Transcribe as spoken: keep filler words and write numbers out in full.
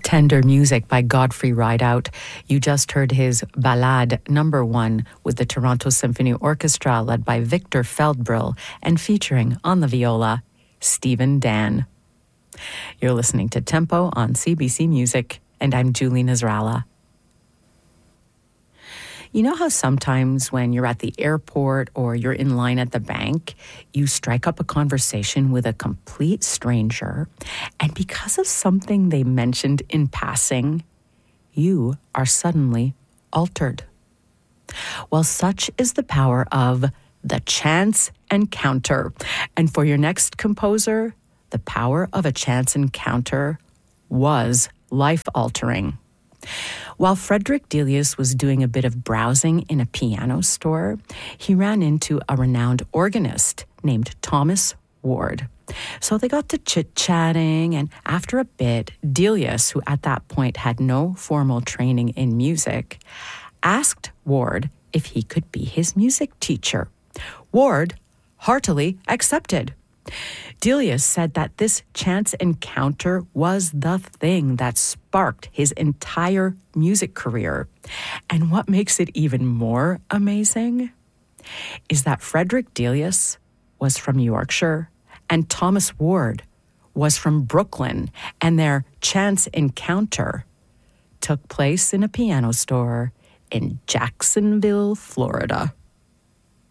Tender Music by Godfrey Rideout. You just heard his Ballade number one with the Toronto Symphony Orchestra led by Victor Feldbril and featuring on the viola, Stephen Dan. You're listening to Tempo on C B C Music, and I'm Julie Nasrallah. You know how sometimes when you're at the airport or you're in line at the bank, you strike up a conversation with a complete stranger, and because of something they mentioned in passing, you are suddenly altered? Well, such is the power of the chance encounter. And for your next composer, the power of a chance encounter was life-altering. While Frederick Delius was doing a bit of browsing in a piano store, he ran into a renowned organist named Thomas Ward. So they got to chit-chatting, and after a bit, Delius, who at that point had no formal training in music, asked Ward if he could be his music teacher. Ward heartily accepted. Delius said that this chance encounter was the thing that sparked his entire music career. And what makes it even more amazing is that Frederick Delius was from Yorkshire and Thomas Ward was from Brooklyn, and their chance encounter took place in a piano store in Jacksonville, Florida.